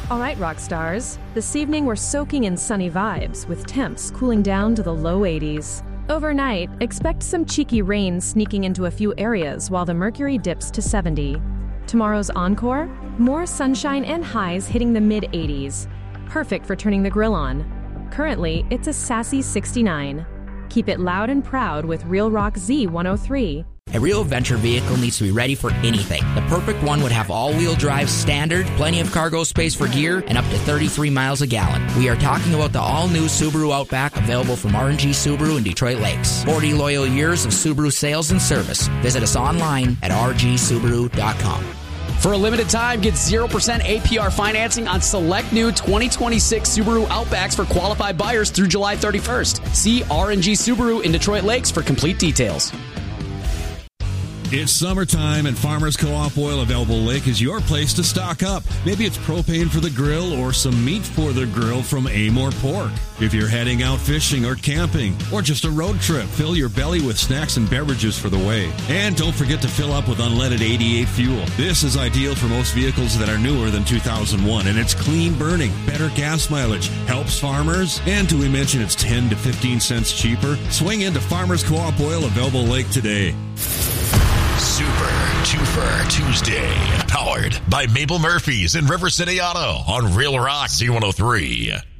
All right, rock stars. This evening we're soaking in sunny vibes with temps cooling down to the low 80s. Overnight, expect some cheeky rain sneaking into a few areas while the mercury dips to 70. Tomorrow's encore? More sunshine and highs hitting the mid-80s. Perfect for turning the grill on. Currently, it's a sassy 69. Keep it loud and proud with Real Rock Z103. A real adventure vehicle needs to be ready for anything. The perfect one would have all-wheel drive standard, plenty of cargo space for gear, and up to 33 miles a gallon. We are talking about the all-new Subaru Outback, available from R&G Subaru in Detroit Lakes. 40 loyal years of Subaru sales and service. Visit us online at rgsubaru.com. For a limited time, get 0% APR financing on select new 2026 Subaru Outbacks for qualified buyers through July 31st. See R&G Subaru in Detroit Lakes for complete details. It's summertime, and Farmers Co-op Oil of Elbow Lake is your place to stock up. Maybe it's propane for the grill or some meat for the grill from Amor Pork. If you're heading out fishing or camping or just a road trip, fill your belly with snacks and beverages for the way. And don't forget to fill up with unleaded 88 fuel. This is ideal for most vehicles that are newer than 2001, and it's clean burning, better gas mileage, helps farmers, and do we mention it's 10 to 15 cents cheaper? Swing into Farmers Co-op Oil of Elbow Lake today. Super Twofer Tuesday, powered by Mabel Murphy's in River City Auto on Real Rock Z103.